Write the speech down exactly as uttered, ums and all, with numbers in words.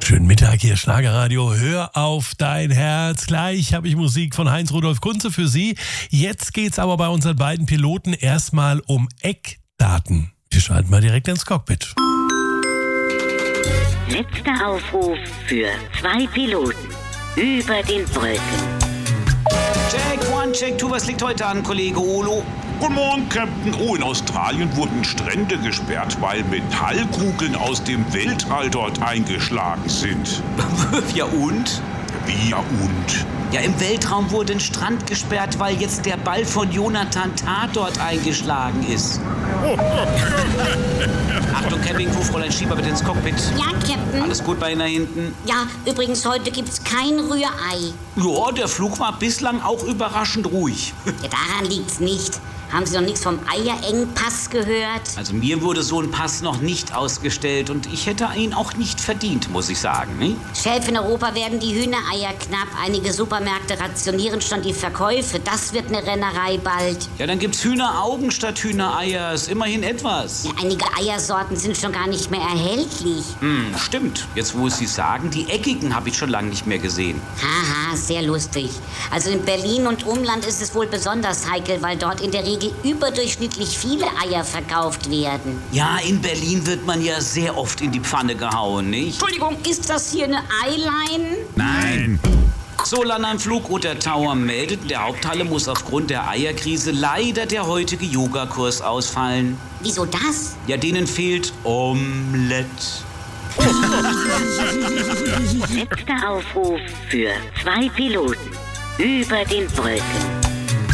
Schönen Mittag, hier Schlagerradio. Hör auf dein Herz. Gleich habe ich Musik von Heinz-Rudolf Kunze für Sie. Jetzt geht's aber bei unseren beiden Piloten erstmal um Eckdaten. Wir schalten mal direkt ins Cockpit. Letzter Aufruf für zwei Piloten über den Wolken. Check, one, check, two, was liegt heute an, Kollege Olo? Guten Morgen, Captain. Oh, in Australien wurden Strände gesperrt, weil Metallkugeln aus dem Weltall dort eingeschlagen sind. Ja und? Wie ja und? Ja, im Weltraum wurde ein Strand gesperrt, weil jetzt der Ball von Jonathan Tatort eingeschlagen ist. Achtung, Campingcrew, Fräulein Schieber bitte ins Cockpit. Ja, Captain. Alles gut bei Ihnen da hinten? Ja, übrigens, heute gibt's kein Rührei. Ja, der Flug war bislang auch überraschend ruhig. Ja, daran liegt's nicht. Haben Sie noch nichts vom Eierengpass gehört? Also mir wurde so ein Pass noch nicht ausgestellt und ich hätte ihn auch nicht verdient, muss ich sagen, ne? Chef, in Europa werden die Hühnereier knapp. Einige Supermärkte rationieren schon die Verkäufe. Das wird eine Rennerei bald. Ja, dann gibt's Hühneraugen statt Hühnereier. Ist immerhin etwas. Ja, einige Eiersorten sind schon gar nicht mehr erhältlich. Hm, stimmt. Jetzt, wo Sie sagen, die eckigen habe ich schon lange nicht mehr gesehen. Haha, sehr lustig. Also in Berlin und Umland ist es wohl besonders heikel, weil dort in der Regel überdurchschnittlich viele Eier verkauft werden. Ja, in Berlin wird man ja sehr oft in die Pfanne gehauen, nicht? Entschuldigung, ist das hier eine Eyeline? Nein. So, Landheim-Flug und der Tower meldet, in der Haupthalle muss aufgrund der Eierkrise leider der heutige Yogakurs ausfallen. Wieso das? Ja, denen fehlt Omelette. Letzter Aufruf für zwei Piloten über den Wolken.